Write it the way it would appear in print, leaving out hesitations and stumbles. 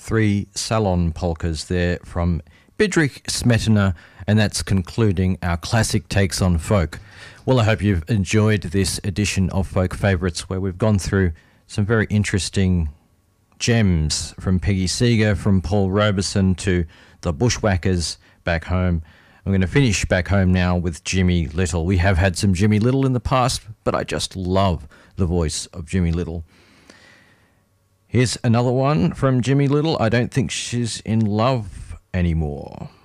Three salon polkas there from Bedřich Smetana, and that's concluding our classic takes on folk. Well, I hope you've enjoyed this edition of Folk Favourites, where we've gone through some very interesting gems, from Peggy Seeger, from Paul Robeson to the Bushwhackers back home. I'm going to finish back home now with Jimmy Little. We have had some Jimmy Little in the past, but I just love the voice of Jimmy Little. Here's another one from Jimmy Little. I don't think she's in love anymore.